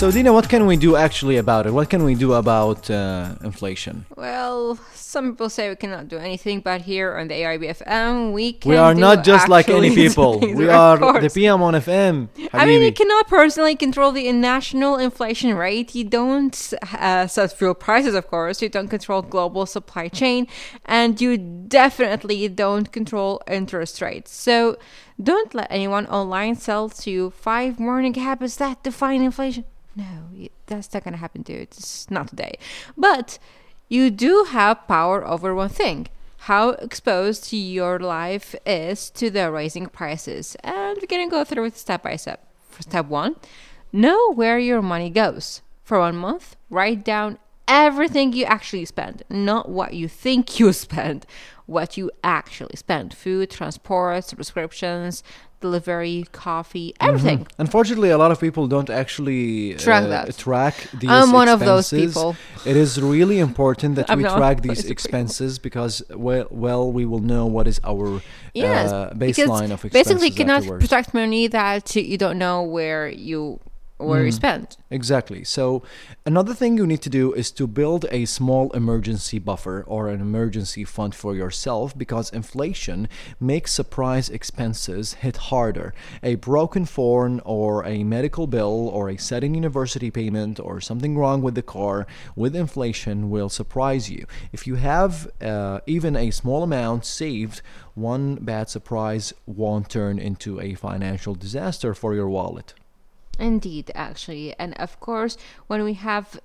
So, Dina, what can we do actually about it? What can we do about inflation? Well, some people say we cannot do anything, but here on the AIBFM, we can. We are not just like any actually people. things, We of are course. the PM on FM. I mean, you Habibi. cannot personally control the national inflation rate. You don't set fuel prices, of course. You don't control global supply chain, and you definitely don't control interest rates. So don't let anyone online sell to you 5 morning habits that define inflation. No, that's not gonna happen to you. It's not today. But you do have power over one thing: how exposed your life is to the rising prices. And we're gonna go through it step by step. For step 1, know where your money goes. For 1 month, write down everything you actually spend, not what you think you spend, what you actually spend. Food, transport, subscriptions, delivery, coffee, everything. Unfortunately, a lot of people don't actually Track that. track these I'm one of those expenses. people. It is really important that I'm we not track one of these those people. expenses because, well, we will know what is our Yes, baseline because of expenses basically you cannot afterwards. protect money that you don't know where you spend. Exactly. So another thing you need to do is to build a small emergency buffer or an emergency fund for yourself, because inflation makes surprise expenses hit harder. A broken phone or a medical bill or a sudden university payment or something wrong with the car with inflation will surprise you. If you have even a small amount saved, one bad surprise won't turn into a financial disaster for your wallet. Indeed, actually. And of course, when we have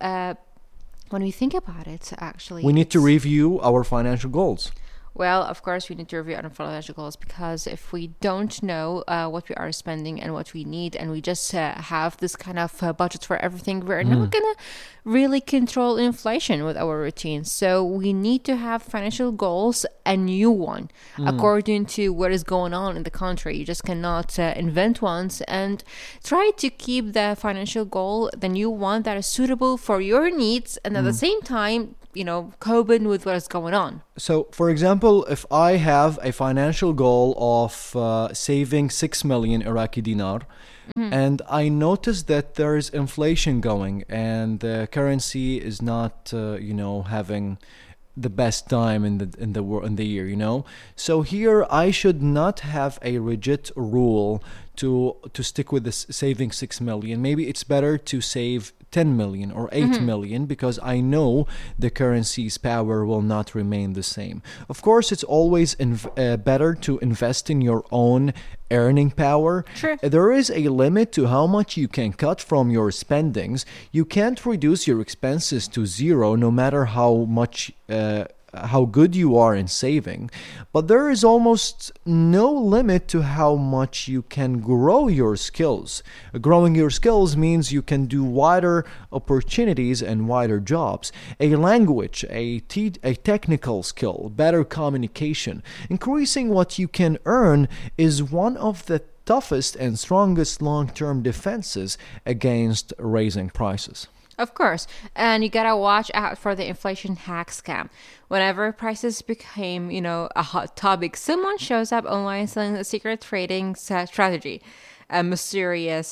when we think about it, actually, We need to it's- review our financial goals. Well, of course, we need to review our financial goals, because if we don't know what we are spending and what we need, and we just have this kind of budget for everything, we're not going to really control inflation with our routine. So we need to have financial goals, a new one, according to what is going on in the country. You just cannot invent ones, and try to keep the financial goal, the new one, that is suitable for your needs, and at the same time, coping with what is going on. So, for example, if I have a financial goal of saving 6 million Iraqi dinar, and I notice that there is inflation going and the currency is not, having the best time in the year. So here I should not have a rigid rule to stick with this saving 6 million. Maybe it's better to save 10 million or 8 million, because I know the currency's power will not remain the same. Of course, it's always better to invest in your own earning power. Sure. There is a limit to how much you can cut from your spendings. You can't reduce your expenses to zero, no matter how much how good you are in saving, but there is almost no limit to how much you can grow your skills. Growing your skills means you can do wider opportunities and wider jobs. A language, a technical skill, better communication. Increasing what you can earn is one of the toughest and strongest long-term defenses against raising prices. Of course, and you gotta watch out for the inflation hack scam. Whenever prices became, a hot topic, someone shows up online selling a secret trading strategy, a mysterious,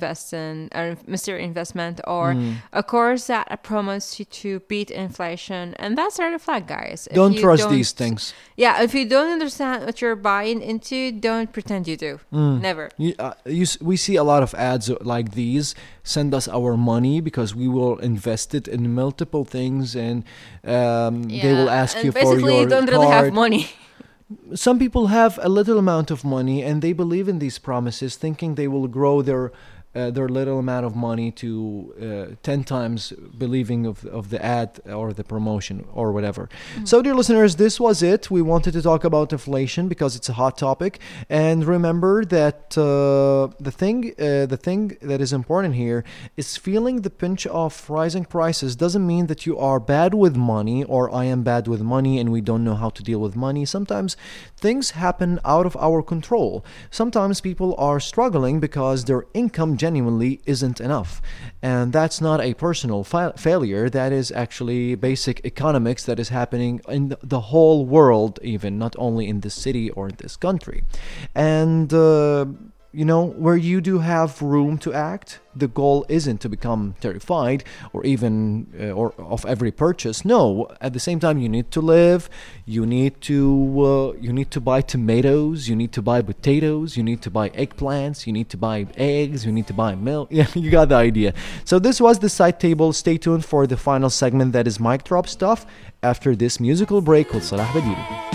mysterious investment, or a course that promotes you to beat inflation, and that's a red flag, guys. If Don't you trust these things. Yeah, if you don't understand what you're buying into, don't pretend you do. Never. We see a lot of ads like these. Send us our money because we will invest it in multiple things, and they will ask and you for basically your you don't card. really have money. Some people have a little amount of money and they believe in these promises, thinking they will grow their little amount of money to 10 times believing of the ad or the promotion or whatever. So, dear listeners, this was it. We wanted to talk about inflation because it's a hot topic. And remember that the thing that is important here is feeling the pinch of rising prices doesn't mean that you are bad with money, or I am bad with money and we don't know how to deal with money. Sometimes things happen out of our control. Sometimes people are struggling because their income genuinely isn't enough. And that's not a personal failure. That is actually basic economics that is happening in the whole world, even not only in this city or in this country. And where you do have room to act. The goal isn't to become terrified or even or of every purchase. No, at the same time, you need to live. You need to buy tomatoes. You need to buy potatoes. You need to buy eggplants. You need to buy eggs. You need to buy milk. Yeah, you got the idea. So this was the side table. Stay tuned for the final segment, that is mic drop stuff, after this musical break with Salah Badili.